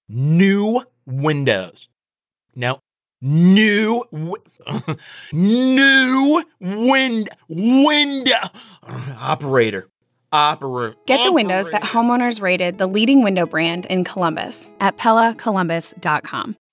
new windows. No, new window. Operator. Get the windows that homeowners rated the leading window brand in Columbus at PellaColumbus.com.